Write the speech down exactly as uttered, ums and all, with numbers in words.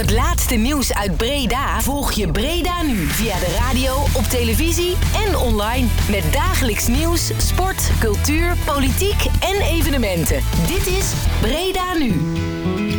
Het laatste nieuws uit Breda volg je Breda nu via de radio, op televisie en online. Met dagelijks nieuws, sport, cultuur, politiek en evenementen. Dit is Breda Nu.